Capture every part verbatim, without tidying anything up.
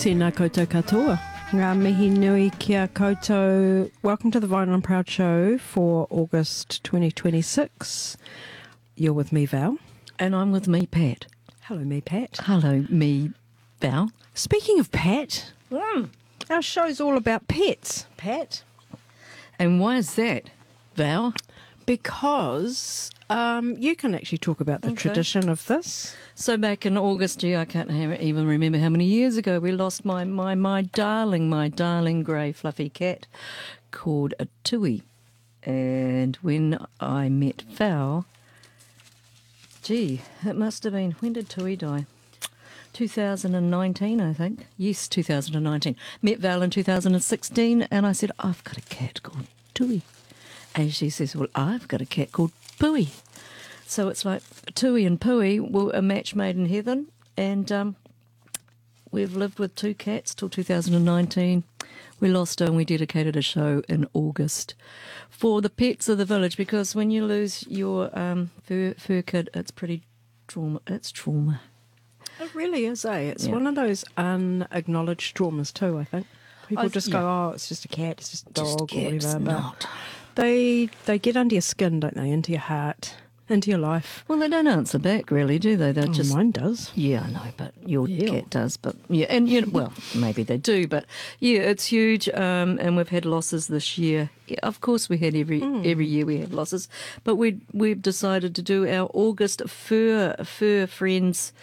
Tēnā koutou katoa. Ngā mihi nui kia koutou. Welcome to the Vinyl and Proud Show for August twenty twenty-six. You're with me, Val. And I'm with me, Pat. Hello, me, Pat. Hello, me, Val. Speaking of Pat, mm, our show's all about pets, Pat. And why is that, Val? Because um, you can actually talk about the Okay. tradition of this. So back in August, yeah, I can't ha- even remember how many years ago we lost my, my, my darling, my darling grey fluffy cat called a Tui. And when I met Val, gee, it must have been, when did Tui die? two thousand nineteen, I think. Yes, two thousand nineteen. Met Val in two thousand sixteen, and I said, I've got a cat called Tui. And she says, well, I've got a cat called Pui. So it's like Tui and Pui were a match made in heaven, and um, we've lived with two cats till two thousand nineteen. We lost her and we dedicated a show in August for the pets of the village, because when you lose your um, fur, fur kid, it's pretty trauma. It's trauma. It really is, eh? It's Yeah. one of those unacknowledged traumas too, I think. People Oh, just yeah. go, oh, it's just a cat, it's just a dog Just or cats, whatever. But not. They, they get under your skin, don't they? Into your heart, into your life. Well, they don't answer back, really, do they? They're Oh, just mine does. Yeah, I know, but your Yeah. cat does. But yeah, and you know, well, maybe they do, but yeah, it's huge. Um, and we've had losses this year. Yeah, of course, we had every every year we had losses, but we we've decided to do our August fur fur friends,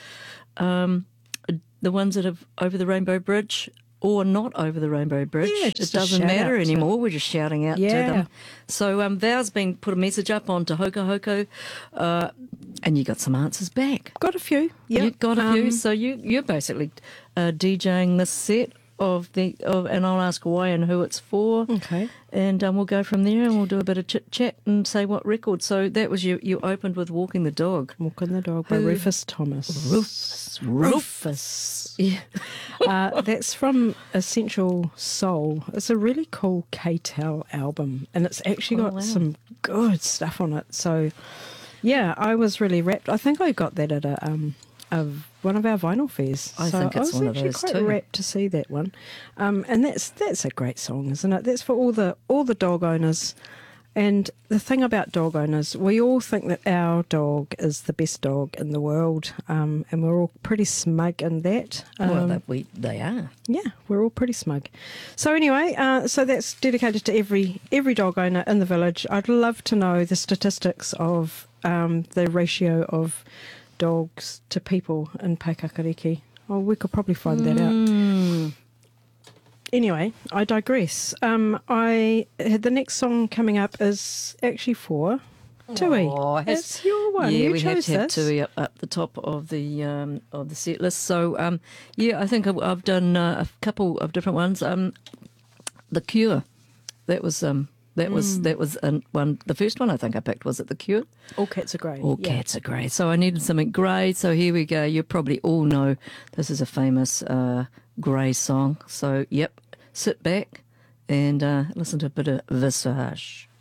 um, the ones that have over the Rainbow Bridge or not over the Rainbow Bridge. Yeah, it just a doesn't shout matter out to- anymore. We're just shouting out Yeah. to them. So um, Val's been put a message up on Te Hoko Hoko, uh, and you got some answers back. Got a few. Yeah, You got a few, Um, so you you're basically uh, DJing this set of the of, and I'll ask why and who it's for. Okay. And um, we'll go from there, and we'll do a bit of chit chat and say what record. So that was you. You opened with "Walking the Dog." Walking the Dog by Who- Rufus Thomas. Rufus. Rufus. Yeah. uh, that's from Essential Soul. It's a really cool K-Tel album, and it's actually Oh, got wow. some good stuff on it. So, yeah, I was really rapt. I think I got that at a um of one of our vinyl fairs. I so think I it's was one of actually those quite too. rapt to see that one. Um, and that's that's a great song, isn't it? That's for all the all the dog owners. And the thing about dog owners, we all think that our dog is the best dog in the world, um, and we're all pretty smug in that. Um, well, that we they are. yeah, we're all pretty smug. So anyway, uh, so that's dedicated to every every dog owner in the village. I'd love to know the statistics of um, the ratio of dogs to people in Paekakariki. Oh, we could probably find that out. Mm. Anyway, I digress. Um, I the next song coming up is actually for Tui. Oh, has- It's your one. Yeah, you we chose have to have this. Tui up, up the top of the um, of the set list. So um, yeah, I think I've, I've done uh, a couple of different ones. Um, the Cure, that was um, that was that was um, one. The first one I think I picked was it The Cure. All cats are grey. All yeah. cats are grey. So I needed something grey. So here we go. You probably all know this is a famous uh, grey song. So yep, sit back and uh, listen to a bit of Visage.